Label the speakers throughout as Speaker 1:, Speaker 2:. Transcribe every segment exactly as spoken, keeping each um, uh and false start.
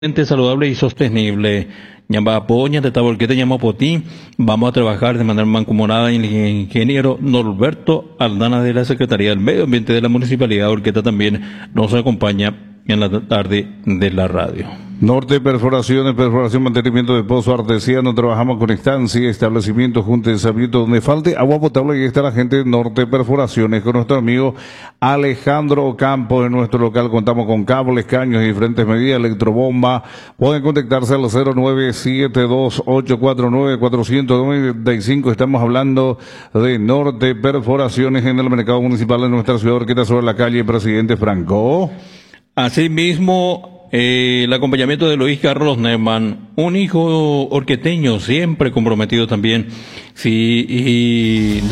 Speaker 1: saludable y sostenible. Ñamba Poña, de Tabolquete, Ñamapotí. Vamos a trabajar de manera mancomunada en el ingeniero Norberto Aldana de la Secretaría del Medio Ambiente de la Municipalidad de Orqueta también nos acompaña en la tarde de la radio.
Speaker 2: Norte Perforaciones, perforación, mantenimiento de pozo artesiano, trabajamos con estancia, establecimiento, junta de desabierto, donde falte agua potable, y está la gente de Norte Perforaciones, con nuestro amigo Alejandro Campos. En nuestro local contamos con cables, caños y diferentes medidas, electrobomba. Pueden contactarse al cero nueve siete dos ocho cuatro nueve cuatro nueve cinco. Estamos hablando de Norte Perforaciones en el mercado municipal de nuestra ciudad, que está sobre la calle Presidente Franco.
Speaker 1: Asimismo, Eh, el acompañamiento de Luis Carlos Neumann, un hijo orqueteño, siempre comprometido también. Sí, y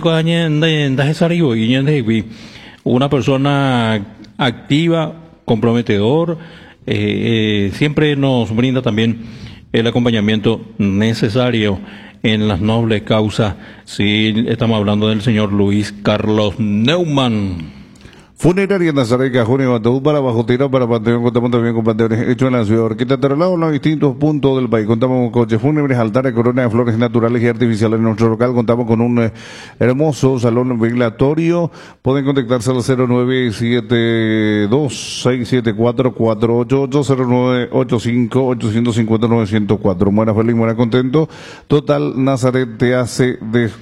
Speaker 1: una persona activa, comprometedor, eh, eh, siempre nos brinda también el acompañamiento necesario en las nobles causas. Sí, estamos hablando del señor Luis Carlos Neumann.
Speaker 2: Funeraria Nazaret Cajón y Bataúd para Bajo Tira, para Panteón. Contamos también con panteones hechos en la ciudad de Orqueta, traslado en los distintos puntos del país. Contamos con coches fúnebres, altares, coronas de flores naturales y artificiales. En nuestro local contamos con un eh, hermoso salón velatorio. Pueden contactarse al cero nueve siete dos seis siete cuatro cuatro ocho ocho, cero nueve ocho cinco ocho cinco cero nueve cero cuatro. Muera feliz, muera contento. Total Nazaret te hace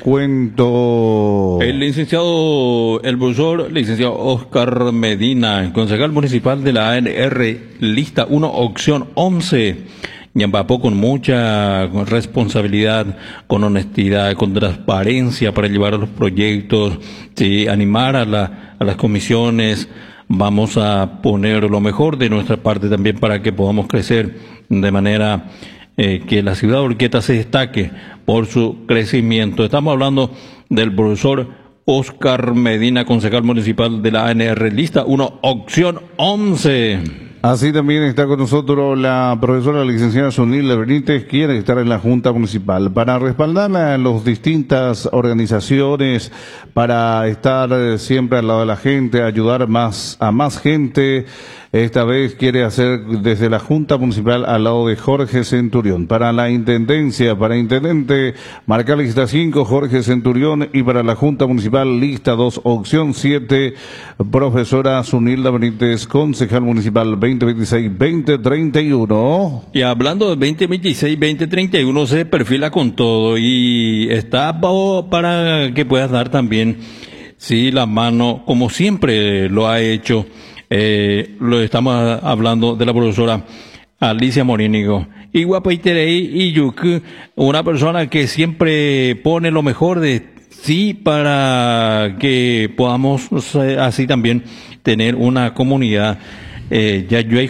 Speaker 2: descuento.
Speaker 1: El licenciado, el profesor licenciado Oscar Medina, concejal municipal de la A N R, lista uno, opción once. Ñambapó con mucha responsabilidad, con honestidad, con transparencia para llevar a los proyectos, sí, animar a, la, a las comisiones. Vamos a poner lo mejor de nuestra parte también para que podamos crecer de manera eh, que la ciudad de Orqueta se destaque por su crecimiento. Estamos hablando del profesor Oscar Medina, concejal municipal de la A N R, lista uno, opción once.
Speaker 2: Así también está con nosotros la profesora licenciada Sunil Benítez, quiere estar en la Junta Municipal para respaldar a las distintas organizaciones, para estar siempre al lado de la gente, ayudar más a más gente. Esta vez quiere hacer desde la Junta Municipal al lado de Jorge Centurión. Para la Intendencia, para Intendente, marca lista cinco, Jorge Centurión, y para la Junta Municipal, lista dos, opción siete, profesora Sunilda Benítez, concejal municipal veinte veintiséis veinte treinta y uno.
Speaker 1: Y hablando de veinte veintiséis veinte treinta y uno, se perfila con todo y está para que puedas dar también, sí, la mano, como siempre lo ha hecho. Eh, lo estamos hablando de la profesora Alicia Morínigo. Y Guapaiterei y Yuku, una persona que siempre pone lo mejor de sí para que podamos así también tener una comunidad. Eh, ya yo hay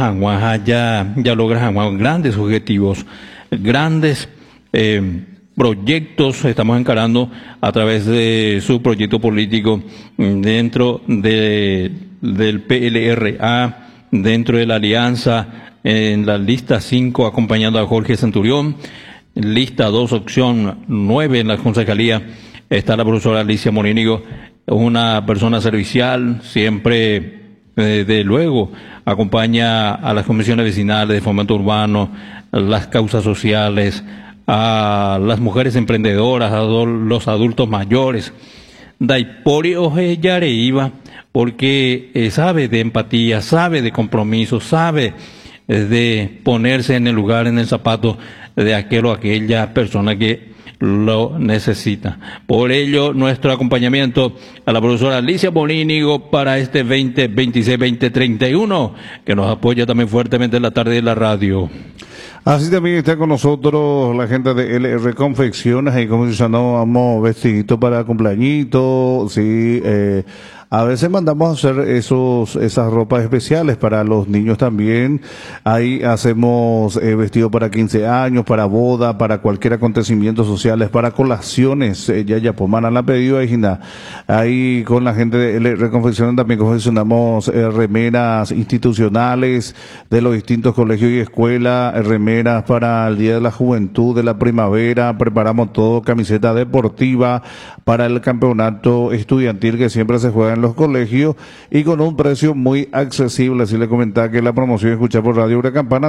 Speaker 1: ya, ya logra grandes objetivos, grandes eh, proyectos estamos encarando a través de su proyecto político dentro de, del P L R A, dentro de la alianza, en la lista cinco acompañando a Jorge Centurión, lista dos, opción nueve en la concejalía está la profesora Alicia Morínigo, una persona servicial, siempre eh, de luego acompaña a las comisiones vecinales de fomento urbano, las causas sociales, a las mujeres emprendedoras, a los adultos mayores. Daipori oje yareiva, porque eh, sabe de empatía, sabe de compromiso, sabe eh, de ponerse en el lugar, en el zapato de aquel o aquella persona que lo necesita. Por ello, nuestro acompañamiento a la profesora Alicia Morínigo para este veinte veintiséis veinte treinta y uno, que nos apoya también fuertemente en la tarde de la radio.
Speaker 2: Así también está con nosotros la gente de L R Confecciones, y como si no vamos vestidito para cumpleañitos, sí, eh, a veces mandamos a hacer esos, esas ropas especiales para los niños también. Ahí hacemos eh, vestido para quince años, para boda, para cualquier acontecimiento sociales, para colaciones. Eh, ya ya Pomana la pedido ahí, ahí con la gente de L R Confecciones también confeccionamos eh, remeras institucionales de los distintos colegios y escuelas, eh, remeras para el Día de la Juventud, de la primavera, preparamos todo, camiseta deportiva para el campeonato estudiantil que siempre se juega en en los colegios y con un precio muy accesible. Así le comentaba que la promoción escuchar por Radio Huracampana